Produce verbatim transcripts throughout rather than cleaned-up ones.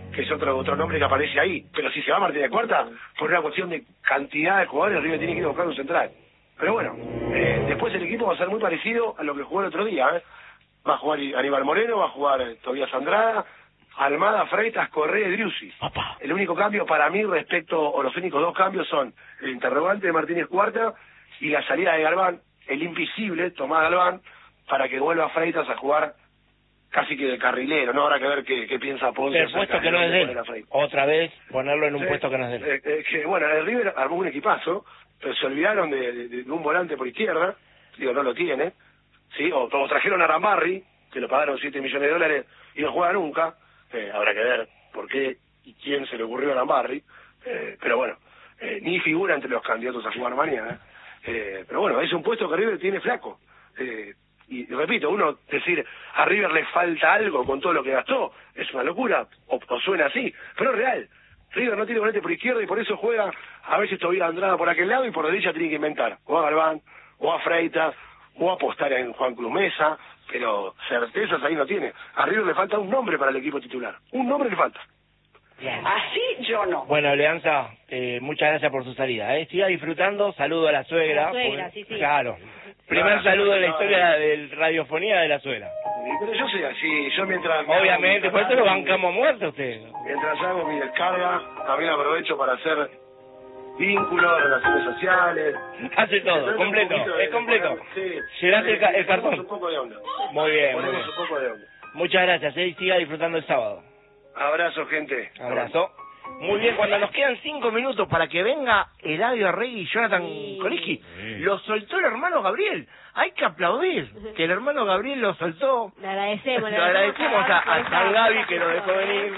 que es otro otro nombre que aparece ahí. Pero si se va Martínez Cuarta, por una cuestión de cantidad de jugadores, River tiene que ir a buscar un central. Pero bueno, eh, después el equipo va a ser muy parecido a lo que jugó el otro día, ¿eh? Va a jugar Aníbal Moreno, va a jugar eh, Tobías Andrada, Almada, Freitas, Correa y Driussi. El único cambio para mí respecto, o los únicos dos cambios son el interrogante de Martínez Cuarta y la salida de Galván, el invisible Tomás Galván, para que vuelva Freitas a jugar casi que de carrilero, ¿no? Habrá que ver qué, qué piensa Ponce. El puesto que no es de él. Otra vez ponerlo en un sí, puesto que no es de él. Eh, eh, que, bueno, el River armó un equipazo, pero se olvidaron de, de, de un volante por izquierda, digo, no lo tiene, ¿sí? O, o trajeron a Rambarri, que lo pagaron siete millones de dólares y no juega nunca. Eh, habrá que ver por qué y quién se le ocurrió a Rambarri, eh, pero bueno, eh, ni figura entre los candidatos a jugar mañana. Eh, pero bueno, es un puesto que River tiene flaco. Eh, y repito, uno decir a River le falta algo con todo lo que gastó, es una locura, o, o suena así, pero es real. River no tiene volante por izquierda y por eso juega a veces todavía Andrada por aquel lado y por derecha tiene que inventar, o a Galván, o a Freitas, o apostar en Juan Cruz Mesa, pero certezas ahí no tiene. A River le falta un nombre para el equipo titular, un nombre le falta. Bien. Así yo no. Bueno, Alianza, eh, muchas gracias por su salida. ¿eh? Siga disfrutando, saludo a la suegra. La suegra, porque, sí, sí. Claro. Primer no, saludo no, de la no, historia no. de radiofonía de la suegra. Pero yo soy así, yo mientras... Obviamente, por eso lo bancamos muerto usted. Mientras hago mi descarga, también aprovecho para hacer vínculos, relaciones sociales. Hace todo, completo, de, es completo. Sí. Llenaste el, ca el cartón. Un poco de onda. Muy bien, muy Ponemos bien. un poco de onda. Muchas gracias, ¿eh? Y siga disfrutando el sábado. Abrazo, gente. Abrazo. Muy bien, cuando nos quedan cinco minutos para que venga Eladio Arregui y Jonathan Sí. Coliski, Sí. lo soltó el hermano Gabriel. Hay que aplaudir que el hermano Gabriel lo soltó. Le agradecemos. Le agradecemos a, a San Gaby que lo dejó venir.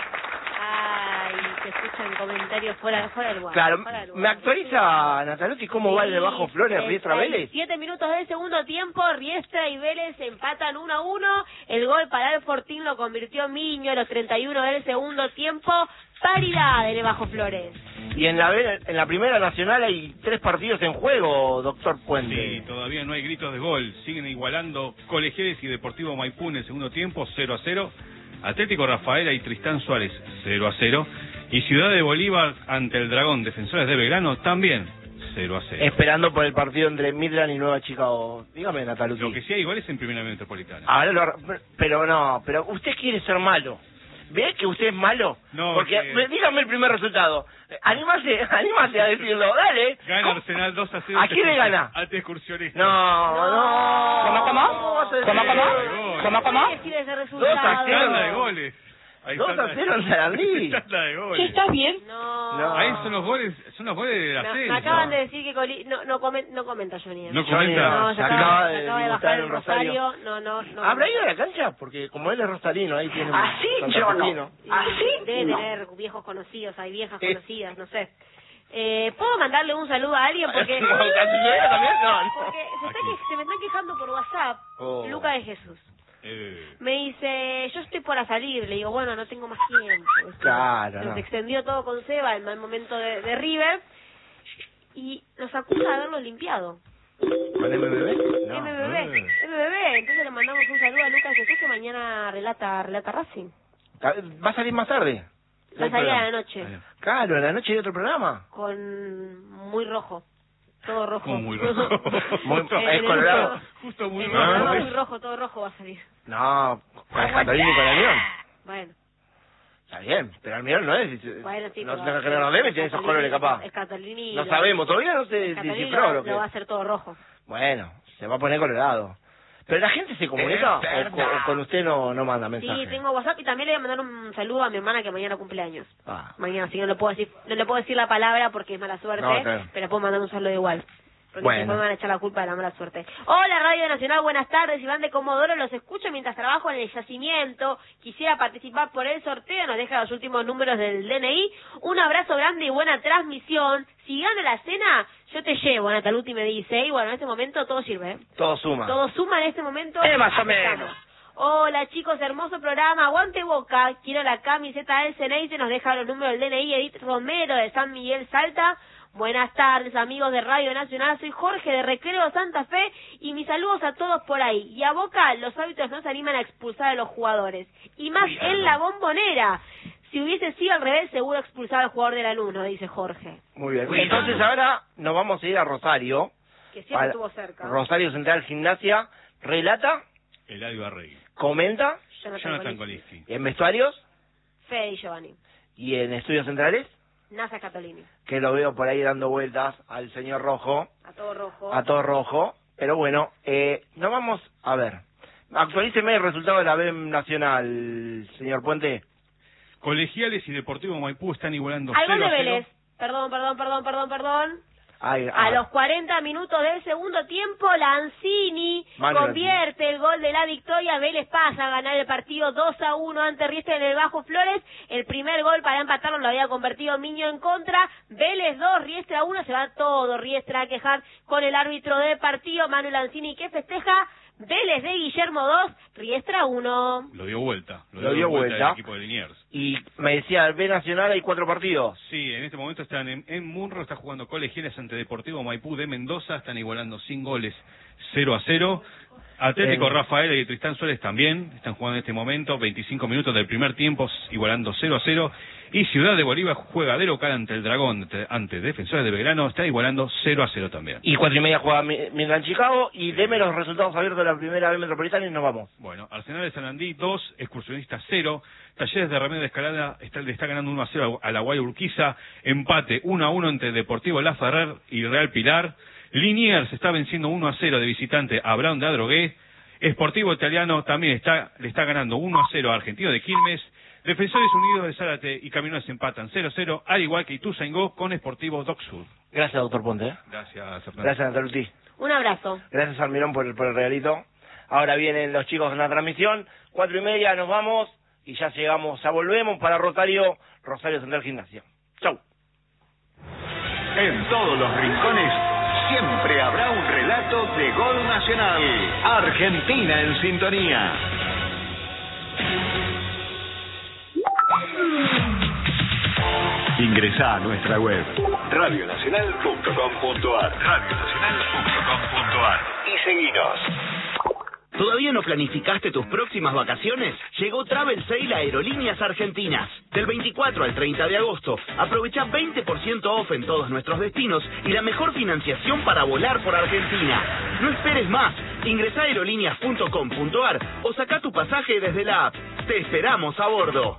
Ay, que escuchan comentarios fuera, fuera del lugar. Claro, fuera del lugar. ¿me actualiza, Natalotti, cómo va el de Bajo Flores, Riestra Vélez? Siete minutos del segundo tiempo, Riestra y Vélez empatan uno a uno. El gol para el Fortín lo convirtió Miño a los treinta y uno del segundo tiempo. Paridad en el Bajo Flores. Y en la ve- en la Primera Nacional hay tres partidos en juego, doctor Puente. Sí, todavía no hay gritos de gol. Siguen igualando Colegiales y Deportivo Maipú en el segundo tiempo, cero a cero. Atlético Rafaela y Tristán Suárez, cero a cero. Y Ciudad de Bolívar ante el Dragón, Defensores de Belgrano, también cero a cero. Esperando por el partido entre Midland y Nueva Chicago. Dígame, Natalotti. Lo que sí hay igual es en Primera Metropolitana. Ahora lo, pero no, pero usted quiere ser malo. ¿Ve que usted es malo? No, porque que- dígame el primer resultado. Anímase, anímase a decirlo, dale. Gana ¿Cómo? Arsenal dos a cero. ¿A quién le gana? Ante Excursionista. No, no. ¿Cómo, cómo? ¿Cómo vas a decir? ¿Cómo, cómo? Gol. ¿Cómo, cómo? ¿Qué decir ese Dos a resultado? cero. Tanda de goles. Ahí dos tanda a de- cero en Sarandí. Tanda de goles. ¿Sí estás bien? No. No. Ahí son los goles, son los goles del Me, ascenso. me acaban de decir que Coli... no, no, comen, no comenta Johnny. No Johnny, comenta. No, se se acaba acaba, de se acaba de disputar bajar en el Rosario. Rosario. No, no, no. ¿Habrá ido a la cancha? Porque como él es rosarino, ahí tiene... Así yo no. Así Debe no. tener viejos conocidos, hay viejas Sí. conocidas, no sé. Eh, ¿Puedo mandarle un saludo a alguien? Porque, ¿Como cantinera también? No, no. porque se, está que- se me están quejando por WhatsApp. Oh. Luca de Jesús. Eh, Me dice, yo estoy por salir. Le digo, bueno, no tengo más tiempo. ¿viste? Claro, Se nos no. extendió todo con Seba, el mal momento de, de River. Y nos acusa de haberlo limpiado. ¿Con M B B? No. M B B, eh. M B B. Entonces le mandamos un saludo a Luca de Jesús que mañana relata, relata Racing. ¿Va a salir más tarde? Va a salir a la programa. noche. Claro, en la noche hay otro programa. Con muy rojo. Todo rojo. como muy rojo. Muy- Justo- Eh, es colorado. Justo muy El rojo. programa muy rojo, todo rojo va a salir. No, con el Catalín y con el León. Bueno, Está bien, pero el León no es. bueno, sí. no pero- sé que no lo debe, tiene esos Catalini- colores capaz. El Catalini No lo- sabemos, todavía no se el Catalini descifró lo, lo que. lo va a hacer todo rojo. Bueno, se va a poner colorado. Pero la gente se comunica o con, o con usted no, no manda mensajes. Sí, tengo WhatsApp y también le voy a mandar un saludo a mi hermana que mañana cumple años. Ah, Mañana, sí, no le puedo decir, no le puedo decir la palabra porque es mala suerte, No, claro. pero puedo mandar un saludo igual. Porque Bueno. después me van a echar la culpa de la mala suerte. Hola Radio Nacional, buenas tardes, Iván de Comodoro, los escucho mientras trabajo en el yacimiento. Quisiera participar por el sorteo, nos deja los últimos números del D N I. Un abrazo grande y buena transmisión. Si gana la cena, yo te llevo, Nataluti me dice. Y bueno, en este momento todo sirve, ¿eh? todo suma. Todo suma en este momento. Eh, más o Estamos. menos. Hola chicos, hermoso programa, aguante Boca, quiero la camiseta del Ceneice, nos deja los números del D N I, Edith Romero de San Miguel Salta. Buenas tardes amigos de Radio Nacional, soy Jorge de Recreo Santa Fe y mis saludos a todos por ahí. Y a Boca los árbitros no se animan a expulsar a los jugadores, y más Cuidado. en la Bombonera. Si hubiese sido al revés, seguro expulsaba al jugador de Lanús, nos dice Jorge. Muy bien. Entonces ahora nos vamos a ir a Rosario. Que siempre estuvo cerca. Rosario Central Gimnasia. Relata. Eladio Arregui. Comenta. Jonathan Coliski. ¿En vestuarios? Fede y Giovanni. ¿Y en estudios centrales? Nasa Catolini. Que lo veo por ahí dando vueltas al señor Rojo. A todo rojo. A todo rojo. Pero bueno, eh, nos vamos a ver. Actualíceme el resultado de la B Nacional, señor Puente. Colegiales y Deportivo Maipú están igualando Al cero gol de a cero. Vélez. Perdón, perdón, perdón, perdón, perdón. Ay, A ay. los cuarenta minutos del segundo tiempo, Lanzini Manu convierte el gol de la victoria. Vélez pasa a ganar el partido dos a uno ante Riestra en el Bajo Flores. El primer gol para empatarlo lo había convertido Miño en contra. Vélez dos, Riestra uno. Se va todo Riestra a quejar con el árbitro del partido, Manu Lanzini, que festeja. Vélez de Guillermo dos, Riestra uno. Lo dio vuelta. Lo, Lo dio vuelta. el equipo de Liniers. Y me decía, el B Nacional hay cuatro partidos. Sí, en este momento están en, en Munro, está jugando Colegiales ante Deportivo Maipú de Mendoza, están igualando sin goles, cero a cero. Atlético En- Rafaela y Tristán Suárez también están jugando en este momento, veinticinco minutos del primer tiempo, igualando cero a cero. Y Ciudad de Bolívar juega de local ante el Dragón, ante, ante Defensores de Belgrano, está igualando cero a cero también. Y cuatro y media juega Mi- Midland Chicago. Y deme los resultados abiertos de la primera B Metropolitana y nos vamos. Bueno, Arsenal de Sarandí dos, Excursionistas cero, Talleres de Remedio de Escalada está, le está ganando uno a cero a la Guaya Urquiza, empate uno a uno entre Deportivo La Ferrer y Real Pilar, Liniers está venciendo uno a cero de visitante a Brown de Adrogué, Sportivo Italiano también está le está ganando uno a cero a Argentino de Quilmes, Defensores Unidos de Zárate y Camiones empatan cero a cero, al igual que Ituzaingó con Sportivo Doc Sur. Gracias, doctor Ponte. ¿eh? Gracias, Fernando. Gracias, Nataluti. Un abrazo. Gracias, Almirón, por el, por el regalito. Ahora vienen los chicos en la transmisión. Cuatro y media nos vamos y ya llegamos, ya volvemos para Rosario, Rosario Central Gimnasia. Chau. En todos los rincones siempre habrá un relato de gol nacional. Argentina en sintonía. Ingresá a nuestra web radio nacional punto com punto ar radio nacional punto com punto ar y seguinos. ¿Todavía no planificaste tus próximas vacaciones? Llegó Travel Sale a Aerolíneas Argentinas. Del veinticuatro al treinta de agosto, aprovecha veinte por ciento off en todos nuestros destinos y la mejor financiación para volar por Argentina. No esperes más. Ingresá a aerolíneas punto com punto ar o saca tu pasaje desde la app. Te esperamos a bordo.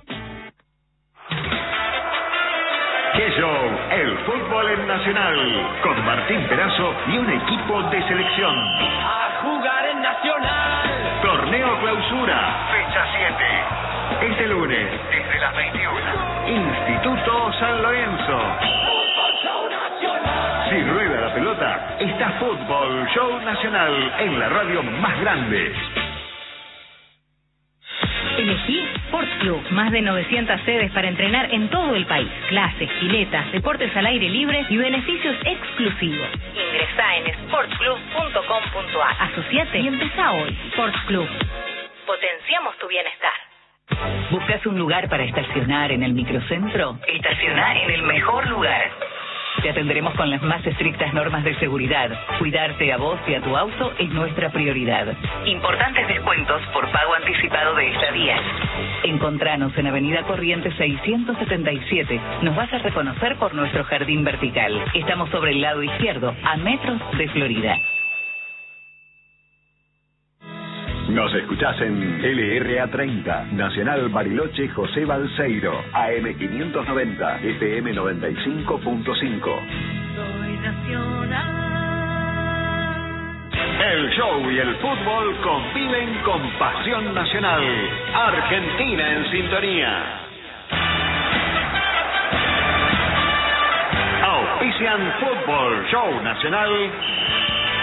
¡Qué show! El fútbol en Nacional, con Martín Perazo y un equipo de selección. A jugar en Nacional. Torneo Clausura, fecha siete. Este lunes, desde las veintiuna. Instituto San Lorenzo. Fútbol Show Nacional. Si rueda la pelota, está Fútbol Show Nacional en la radio más grande. Elegí Sports Club, más de novecientas sedes para entrenar en todo el país. Clases, piletas, deportes al aire libre y beneficios exclusivos. Ingresá en sports club punto com punto ar. Asociate y empezá hoy. Sports Club. Potenciamos tu bienestar. ¿Buscas un lugar para estacionar en el microcentro? Estacioná en el mejor lugar. Te atenderemos con las más estrictas normas de seguridad. Cuidarte a vos y a tu auto es nuestra prioridad. Importantes descuentos por pago anticipado de estadías. Encontranos en Avenida Corrientes seiscientos setenta y siete. Nos vas a reconocer por nuestro jardín vertical. Estamos sobre el lado izquierdo, a metros de Florida. Nos escuchás en L R A treinta, Nacional Bariloche José Balseiro, A M quinientos noventa, F M noventa y cinco punto cinco. Soy nacional. El show y el fútbol conviven con pasión nacional. Argentina en sintonía. Auspician Fútbol Show Nacional